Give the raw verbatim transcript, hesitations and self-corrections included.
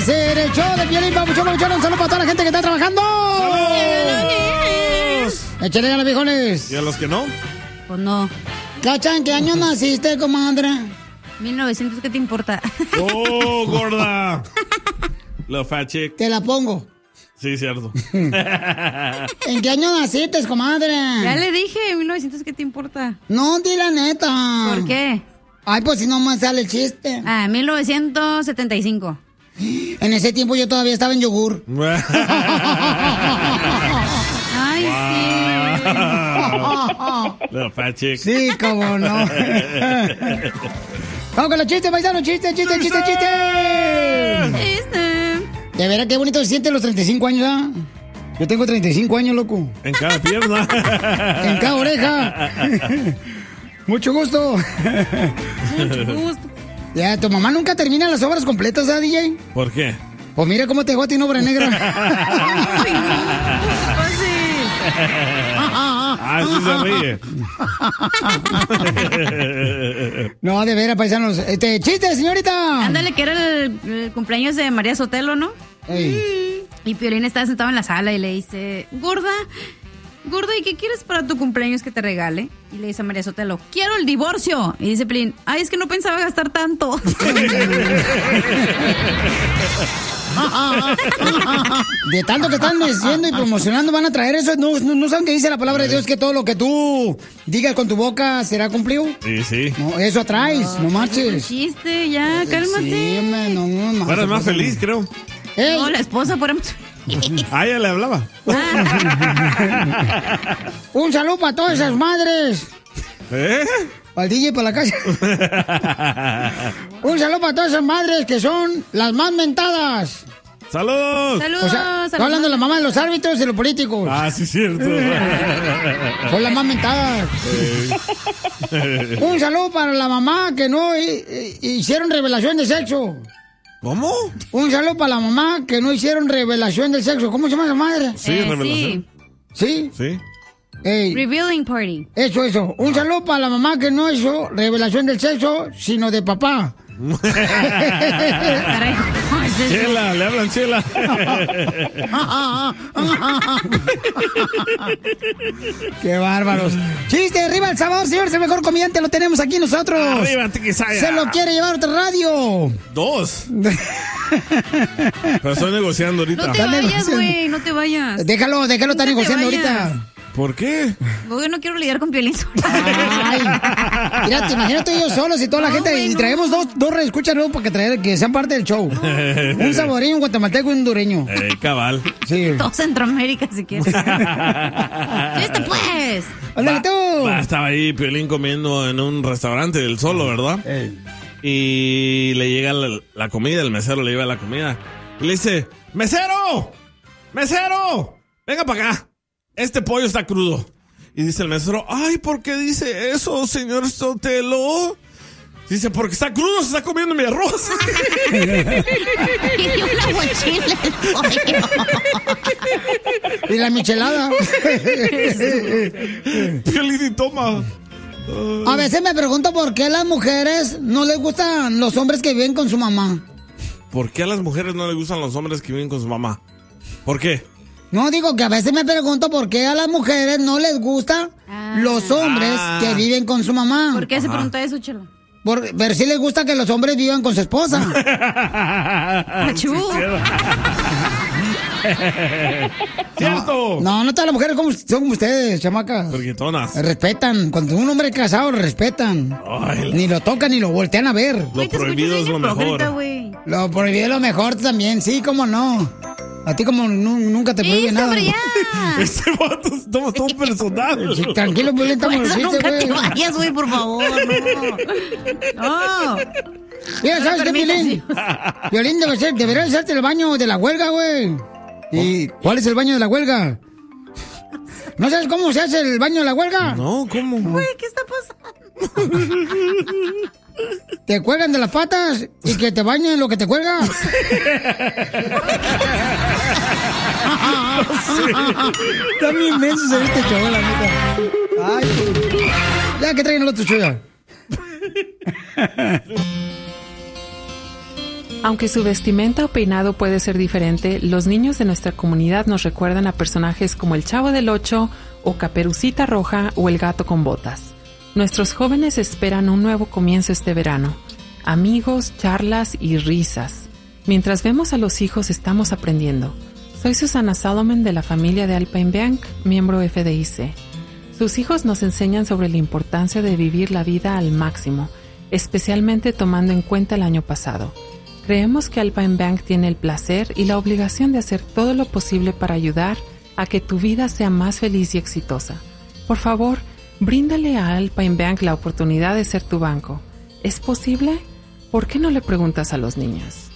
Ser el show de Piolín, papuchón, papuchón. Un saludo para toda la gente que está trabajando. Échale ganas, viejones. ¿Y a los que no? Pues no. Cacha, ¿en qué año naciste, comadre? mil novecientos, ¿qué te importa? ¡Oh, gorda! Lo fat chick. Te la pongo. Sí, cierto. ¿En qué año naciste, comadre? Ya le dije, mil novecientos, ¿qué te importa? No, di la neta. ¿Por qué? Ay, pues si no me sale el chiste. Ah, mil novecientos setenta y cinco. En ese tiempo yo todavía estaba en yogur. Ay, sí. Little fat chick. Sí, cómo no. Vamos con los chistes, paisanos. Chiste, chiste, chiste, chiste. Chiste. De veras, qué bonito se siente los treinta y cinco años, ¿ah? Yo tengo treinta y cinco años, loco. En cada pierna. En cada oreja. Mucho gusto. Mucho gusto. Ya, tu mamá nunca termina las obras completas, ¿ah, D J? ¿Por qué? Pues mira cómo te dejó a ti en obra negra. Ay, no. Pues sí. Ah, sí se ríe. No, de veras, paisanos. Este, chiste, señorita. Ándale, que era el, el cumpleaños de María Sotelo, ¿no? Ey. Y Piolín estaba sentado en la sala y le dice, gorda, gorda, ¿y qué quieres para tu cumpleaños que te regale? Y le dice a María Sotelo, quiero el divorcio. Y dice Piolín, ay, es que no pensaba gastar tanto. De tanto que están diciendo y promocionando van a traer eso. No, no, no saben que dice la palabra de Dios que todo lo que tú digas con tu boca será cumplido. Sí, sí. No, eso atraes, no, no marches. Chiste, ya, cálmate. Sí, hombre, no, no, no. Fueras más feliz, creo. Ey. No, la esposa fuera más feliz. Ah, ella le hablaba. Un saludo para todas esas madres. ¿Eh? Para el D J, para la casa. Un saludo para todas esas madres que son las más mentadas. ¡Saludos! Saludos. O sea, estoy hablando de la mamá de los árbitros y de los políticos. Ah, sí, cierto. Son las más mentadas. Eh. Un saludo para la mamá que no hi- hi- hicieron revelación de sexo. ¿Cómo? Un saludo para la mamá que no hicieron revelación de sexo. ¿Cómo se llama esa madre? Sí, Eh, revelación. ¿Sí? Sí. Ey, Revealing party. eso, eso. Un saludo para la mamá que no hizo revelación del sexo, sino de papá. Caray, ¿cómo es eso? Chela, le hablan Chela. ¡Qué bárbaros! ¡Chiste! ¡Arriba El Salvador, señores! El mejor comediante lo tenemos aquí nosotros. Arriba, Tiquisaya. Se lo quiere llevar a otra radio. Dos. Pero estoy negociando ahorita. No te Dale, vayas, negociando. güey, no te vayas. Déjalo, déjalo, está Nunca te negociando vayas. ahorita. ¿Por qué? Yo no quiero lidiar con Piolín. Ay, mira, te imaginas tú y yo solos y toda la No, gente. güey, y no. traemos dos, dos reescuchas nuevos para que, traer, que sean parte del show. Un saboreño, un guatemalteco y un hondureño. Eh, cabal. Sí. Todo Centroamérica, si quieres. ¡Chiste, pues! Ándale Va- tú. va, estaba ahí Piolín comiendo en un restaurante del Solo, ¿verdad? Y le llega la, la comida, el mesero le lleva la comida. Y le dice, ¡mesero! ¡Mesero! Venga para acá. Este pollo está crudo. Y dice el mesero, ay, ¿por qué dice eso, señor Sotelo? Dice, porque está crudo, se está comiendo mi arroz. Y una mochila el pollo. Y la michelada. Piolín y toma. A veces me pregunto por qué a las mujeres no les gustan los hombres que viven con su mamá. ¿Por qué a las mujeres no les gustan los hombres que viven con su mamá? ¿Por qué? No, digo que a veces me pregunto por qué a las mujeres no les gustan Ah. los hombres Ah. que viven con su mamá. ¿Por qué se Ajá. pregunta eso, chelo? Por, pero sí les gusta que los hombres vivan con su esposa. Achú. ¡Cierto! No, no todas las mujeres como, son como ustedes, chamacas. Friquitonas. Respetan. Cuando un hombre es casado, lo respetan. Ay, la- Ni lo tocan ni lo voltean a ver. Lo Güey, te prohibido escuchas es lo bien hipócrita, mejor. güey. Lo prohibido es lo mejor también, sí, cómo no. A ti como nu- nunca te prohíbe ¡Listo, nada. hombre, ya! Este vato toma todo personal. Sí, tranquilo, pues estamos Por eso los chistes, nunca te güey. vayas, güey, por favor, no. No. Mira, ¿sabes qué, permitas, Violín? Violín debe ser, debería hacerte el baño de la huelga, güey. ¿Y cuál es el baño de la huelga? ¿No sabes cómo se hace el baño de la huelga? No, ¿cómo? Güey, ¿qué está pasando? Te cuelgan de las patas y que te bañen lo que te cuelga. Está bien inmenso este show, la neta. Ay, ya que traigan el otro show ya. Aunque su vestimenta o peinado puede ser diferente, los niños de nuestra comunidad nos recuerdan a personajes como el Chavo del Ocho o Caperucita Roja o el Gato con Botas. Nuestros jóvenes esperan un nuevo comienzo este verano. Amigos, charlas y risas. Mientras vemos a los hijos estamos aprendiendo. Soy Susana Solomon de la familia de Alpine Bank, miembro F D I C. Sus hijos nos enseñan sobre la importancia de vivir la vida al máximo, especialmente tomando en cuenta el año pasado. Creemos que Alpine Bank tiene el placer y la obligación de hacer todo lo posible para ayudar a que tu vida sea más feliz y exitosa. Por favor, bríndale a Alpine Bank la oportunidad de ser tu banco. ¿Es posible? ¿Por qué no le preguntas a los niños?